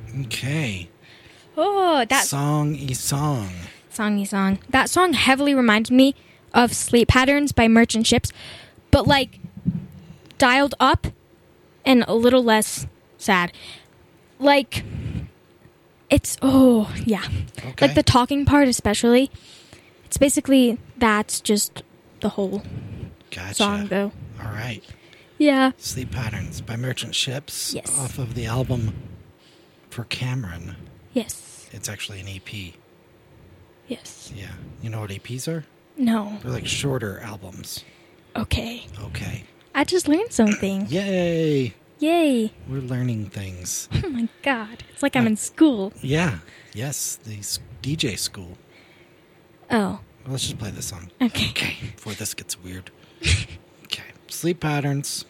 Okay. Oh, that Song-y song. songy song. That song heavily reminded me of Sleep Patterns by Merchant Ships, but like dialed up and a little less sad. Like it's yeah. Okay. Like the talking part especially. It's basically that's just the whole Gotcha. song though. All right. Yeah. Sleep Patterns by Merchant Ships. Yes. Off of the album For Cameron. Yes. It's actually an EP. Yes. Yeah. You know what EPs are? No. They're like shorter albums. Okay. Okay. I just learned something. Yay! Yay. We're learning things. Oh my god. It's like I'm in school. Yeah. Yes. The DJ school. Oh. Well, let's just play this song. Okay. Okay. Before this gets weird. Okay. Sleep Patterns